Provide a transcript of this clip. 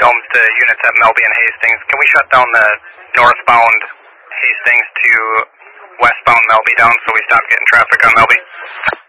Domes to units at Melby and Hastings. Can we shut down the northbound Hastings to westbound Melby down so we stop getting traffic on Melby?